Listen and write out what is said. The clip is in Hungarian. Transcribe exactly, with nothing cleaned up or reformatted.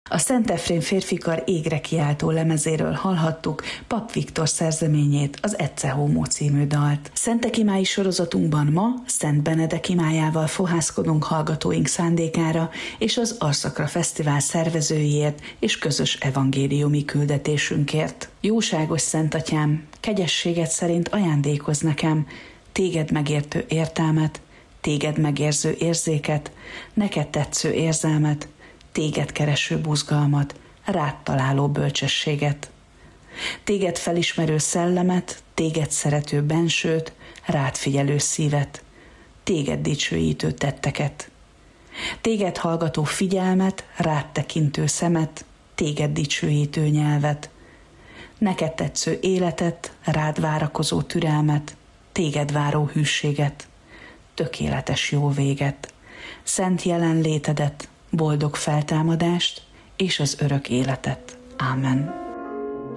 A Szent Efrém férfikar égre kiáltó lemezéről hallhattuk Pap Viktor szerzeményét, az Ecce Homo című dalt. Szentek imái sorozatunkban ma Szent Benedek imájával fohászkodunk hallgatóink szándékára és az Arszakra Fesztivál szervezőiért és közös evangéliumi küldetésünkért. Jóságos Szent Atyám, kegyességed szerint ajándékozz nekem téged megértő értelmet, téged megérző érzéket, neked tetsző érzelmet, téged kereső buzgalmat, rád találó bölcsességet. Téged felismerő szellemet, téged szerető bensőt, rád figyelő szívet, téged dicsőítő tetteket. Téged hallgató figyelmet, rád tekintő szemet, téged dicsőítő nyelvet. Neked tetsző életet, rád várakozó türelmet, téged váró hűséget, tökéletes jó véget, szent jelenlétedet, boldog feltámadást és az örök életet. Ámen.